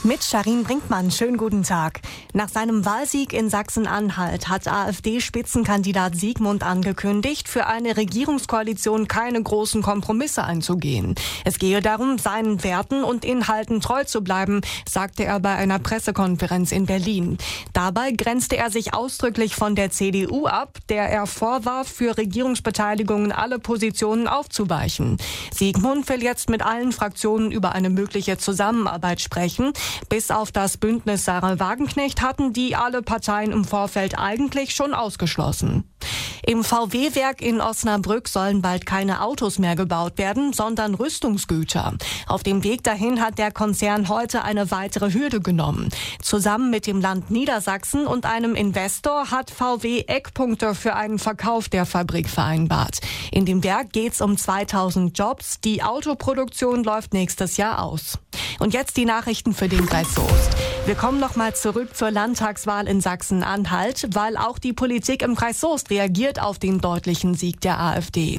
Mit Sharin Brinkmann, schönen guten Tag. Nach seinem Wahlsieg in Sachsen-Anhalt hat AfD-Spitzenkandidat Siegmund angekündigt, für eine Regierungskoalition keine großen Kompromisse einzugehen. Es gehe darum, seinen Werten und Inhalten treu zu bleiben, sagte er bei einer Pressekonferenz in Berlin. Dabei grenzte er sich ausdrücklich von der CDU ab, der er vorwarf, für Regierungsbeteiligungen alle Positionen aufzuweichen. Siegmund will jetzt mit allen Fraktionen über eine mögliche Zusammenarbeit sprechen. Bis auf das Bündnis Sarah Wagenknecht hatten die alle Parteien im Vorfeld eigentlich schon ausgeschlossen. Im VW-Werk in Osnabrück sollen bald keine Autos mehr gebaut werden, sondern Rüstungsgüter. Auf dem Weg dahin hat der Konzern heute eine weitere Hürde genommen. Zusammen mit dem Land Niedersachsen und einem Investor hat VW Eckpunkte für einen Verkauf der Fabrik vereinbart. In dem Werk geht's um 2000 Jobs. Die Autoproduktion läuft nächstes Jahr aus. Und jetzt die Nachrichten für den Kreis Soest. Wir kommen nochmal zurück zur Landtagswahl in Sachsen-Anhalt, weil auch die Politik im Kreis Soest reagiert auf den deutlichen Sieg der AfD.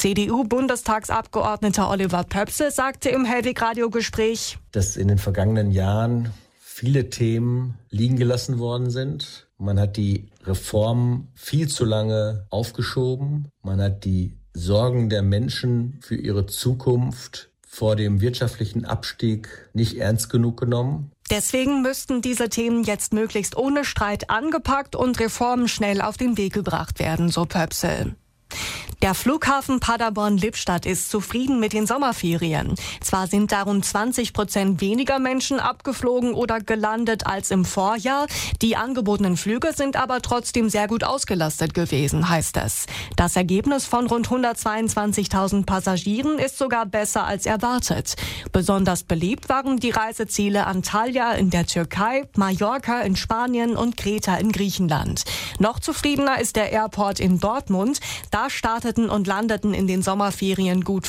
CDU-Bundestagsabgeordneter Oliver Pöpsel sagte im Hellwig-Radio-Gespräch, dass in den vergangenen Jahren viele Themen liegen gelassen worden sind. Man hat die Reformen viel zu lange aufgeschoben. Man hat die Sorgen der Menschen für ihre Zukunft vor dem wirtschaftlichen Abstieg nicht ernst genug genommen. Deswegen müssten diese Themen jetzt möglichst ohne Streit angepackt und Reformen schnell auf den Weg gebracht werden, so Pöpsel. Der Flughafen Paderborn-Lippstadt ist zufrieden mit den Sommerferien. Zwar sind da rund 20% weniger Menschen abgeflogen oder gelandet als im Vorjahr. Die angebotenen Flüge sind aber trotzdem sehr gut ausgelastet gewesen, heißt es. Das Ergebnis von rund 122.000 Passagieren ist sogar besser als erwartet. Besonders beliebt waren die Reiseziele Antalya in der Türkei, Mallorca in Spanien und Kreta in Griechenland. Noch zufriedener ist der Airport in Dortmund. Da starteten und landeten in den Sommerferien gut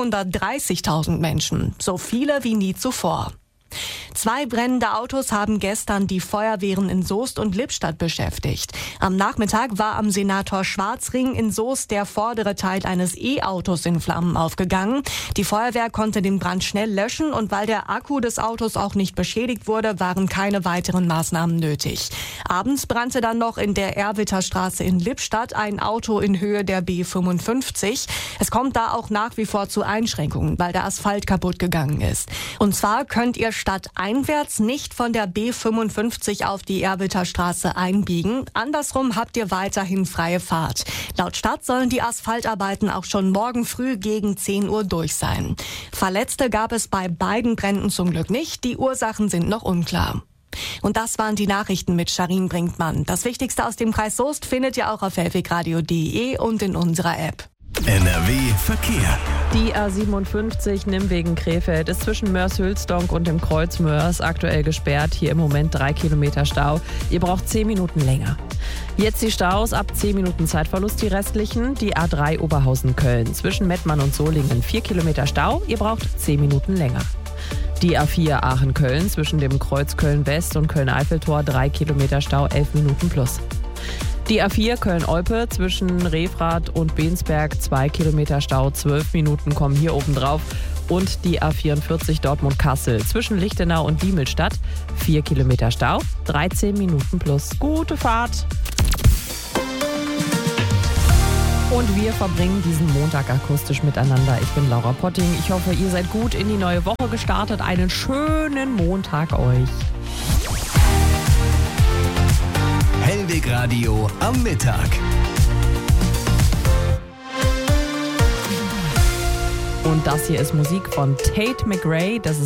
530.000 Menschen, so viele wie nie zuvor. 2 brennende Autos haben gestern die Feuerwehren in Soest und Lippstadt beschäftigt. Am Nachmittag war am Senator-Schwarz-Ring in Soest der vordere Teil eines E-Autos in Flammen aufgegangen. Die Feuerwehr konnte den Brand schnell löschen und weil der Akku des Autos auch nicht beschädigt wurde, waren keine weiteren Maßnahmen nötig. Abends brannte dann noch in der Erwitterstraße in Lippstadt ein Auto in Höhe der B55. Es kommt da auch nach wie vor zu Einschränkungen, weil der Asphalt kaputt gegangen ist. Und zwar könnt ihr stadteinwärts nicht von der B55 auf die Erwitterstraße einbiegen. Andersrum habt ihr weiterhin freie Fahrt. Laut Stadt sollen die Asphaltarbeiten auch schon morgen früh gegen 10 Uhr durch sein. Verletzte gab es bei beiden Bränden zum Glück nicht. Die Ursachen sind noch unklar. Und das waren die Nachrichten mit Sharin Brinkmann. Das Wichtigste aus dem Kreis Soest findet ihr auch auf hellwigradio.de und in unserer App. NRW Verkehr. Die A57 Nimwegen-Krefeld ist zwischen Mörs-Hülsdonk und dem Kreuz Mörs aktuell gesperrt. Hier im Moment 3 Kilometer Stau. Ihr braucht 10 Minuten länger. Jetzt die Staus, ab 10 Minuten Zeitverlust die restlichen. Die A3 Oberhausen-Köln zwischen Mettmann und Solingen 4 Kilometer Stau. Ihr braucht 10 Minuten länger. Die A4 Aachen-Köln zwischen dem Kreuz Köln-West und Köln-Eiffeltor 3 Kilometer Stau, 11 Minuten plus. Die A4 Köln-Olpe zwischen Refrath und Bensberg 2 Kilometer Stau, 12 Minuten kommen hier oben drauf. Und die A44 Dortmund-Kassel zwischen Lichtenau und Diemelstadt 4 Kilometer Stau, 13 Minuten plus. Gute Fahrt! Und wir verbringen diesen Montag akustisch miteinander. Ich bin Laura Potting. Ich hoffe, ihr seid gut in die neue Woche gestartet. Einen schönen Montag euch. Hellwig-Radio am Mittag. Und das hier ist Musik von Tate McRae. Das ist